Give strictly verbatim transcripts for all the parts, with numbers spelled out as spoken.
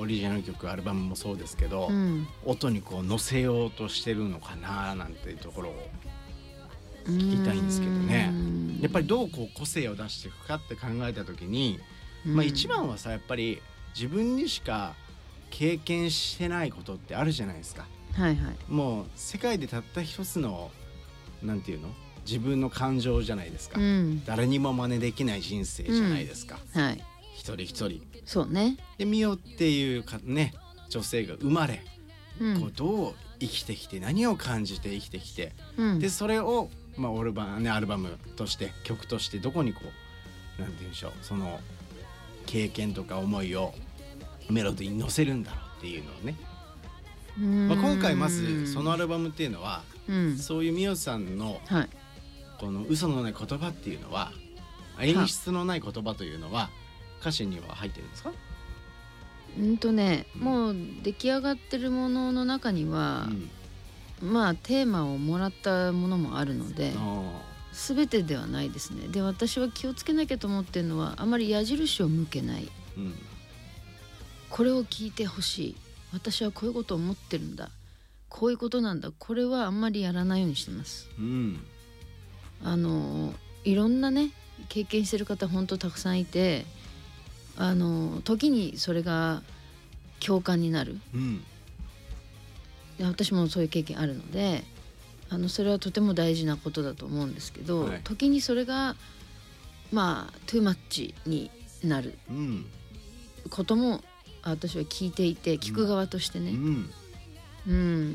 オリジナル曲アルバムもそうですけど、 うん、 音にこう乗せようとしてるのかななんていうところを聞きたいんですけどね。やっぱりどうこう個性を出していくかって考えた時に、まあ、一番はさやっぱり自分にしか経験してないことってあるじゃないですか。 はいはい、 もう世界でたった一つのなんていうの自分の感情じゃないですか、 うん、 誰にも真似できない人生じゃないですか、 うん、はい、 一人一人そうね。 でミオっていうかね女性が生まれ、 うん、 こうどう生きてきて何を感じて生きてきて、 うん、 でそれを、まあオルバ、ね、アルバムとして曲としてどこにこうなんて言うんでしょうその経験とか思いをメロディーに乗せるんだろうっていうのをね、まあ、今回まずそのアルバムっていうのは、 うん、 そういうミオさんのはい、 この嘘のない言葉っていうのは演出のない言葉というのは歌詞には入ってるんですか？ うんとね、 うん、 もう出来上がってるものの中には、うん、まあテーマをもらったものもあるので全てではないですね。で私は気をつけなきゃと思ってるのはあまり矢印を向けない、うん、これを聞いてほしい、私はこういうことを思ってるんだ、こういうことなんだ、これはあんまりやらないようにしてます、うん、あのいろんなね経験してる方本当たくさんいて、あの時にそれが共感になる、うん、で私もそういう経験あるので、あのそれはとても大事なことだと思うんですけど、はい、時にそれがまあトゥーマッチになることも私は聞いていて、聞く側としてね、うんうん、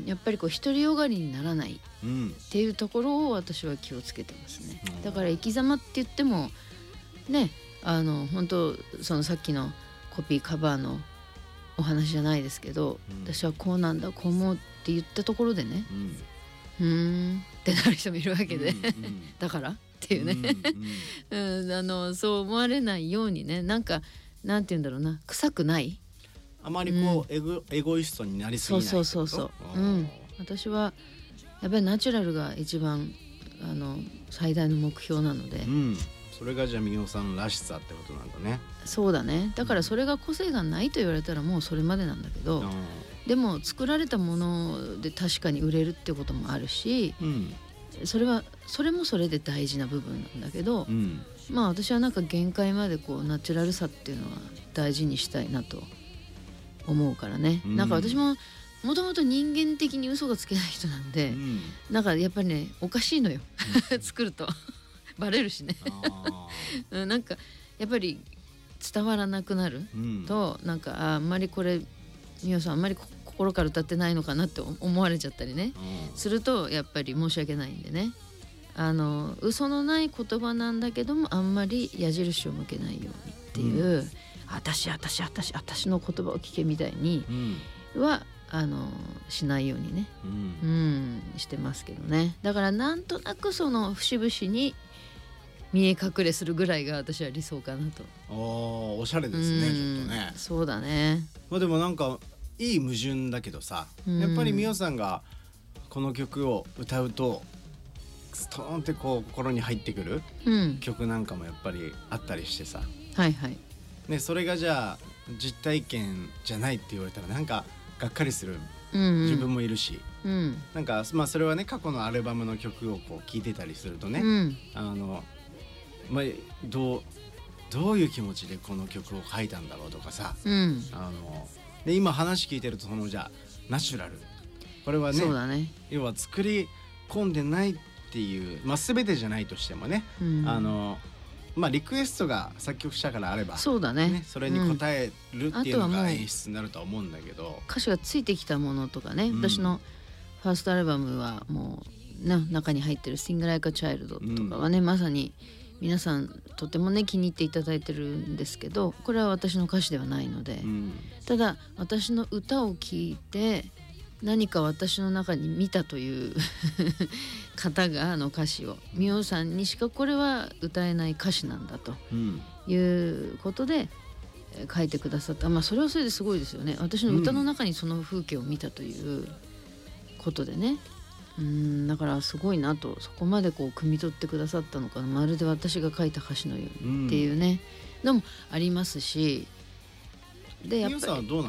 やっぱりこう独りよがりにならないっていうところを私は気をつけてますね、うん、だから生き様って言ってもね、あの本当そのさっきのコピーカバーのお話じゃないですけど、うん、私はこうなんだこう思うって言ったところでね、うん、うーんってなる人もいるわけで、うんうん、だからっていうね、うんうんうん、あのそう思われないようにね、なんかなんて言うんだろうな、臭くない、 あまりこう、うん、エゴ、エゴイストになりすぎない。 そうそうそうそう、うん、私はやっぱりナチュラルが一番あの最大の目標なので、うん、 それがじゃあミオさんらしさってことなんだね。 そうだね。だからそれが個性がないと言われたらもうそれまでなんだけど、うん、でも作られたもので確かに売れるってこともあるし、うん、それはそれもそれで大事な部分なんだけど、うん、まあ私はなんか限界までこうナチュラルさっていうのは大事にしたいなと思うからね、うん、なんか私ももともと人間的に嘘がつけない人なんで、うん、なんかやっぱりねおかしいのよ、うん、作るとバレるしねなんかやっぱり伝わらなくなると、うん、なんか あ, あんまりこれミオさんあんまり心から歌ってないのかなって思われちゃったりね、うん、するとやっぱり申し訳ないんでね、あの嘘のない言葉なんだけどもあんまり矢印を向けないようにっていう、うん、私私私私の言葉を聞けみたいには、うん、あのしないようにね、うんうん、してますけどね。だからなんとなくその節々に見え隠れするぐらいが私は理想かなと。 おおしゃれですね、ちょっとね。 そうだね。 まあでもなんかいい矛盾だけどさ、やっぱりミオさんがこの曲を歌うとストーンってこう心に入ってくる曲なんかもやっぱりあったりしてさ、 はいはい、 ね、それがじゃあ実体験じゃないって言われたらなんかがっかりする自分もいるし、うんうん、なんかまあそれはね過去のアルバムの曲をこう聴いてたりするとね、うん、あのまあどうどういう気持ちでこの曲を書いたんだろうとかさ、うん、あので今話聞いてるとそのじゃあナチュラルこれは ね, そうだね、 要は作り込んでないっていう、まあ、全てじゃないとしてもね、うん、あのまあリクエストが作曲者からあればそうだね、 ね、それに応えるっていうのが演出になるとは思うんだけど、うん、 歌詞がついてきたものとかね、うん、私のファーストアルバムはもう、ね、中に入ってる Sing Like a Child とかはね、うん、まさに皆さんとてもね気に入っていただいてるんですけど、これは私の歌詞ではないので、うん、ただ私の歌を聴いて何か私の中に見たという方があの歌詞をミオさんにしかこれは歌えない歌詞なんだということで書いてくださった、まあそれはそれですごいですよね。私の歌の中にその風景を見たということでね、うーんだからすごいなと、そこまでこう汲み取ってくださったのかな、まるで私が書いた歌詞のようにっていうね、のもありますし、 でやっぱりミオさんはどうな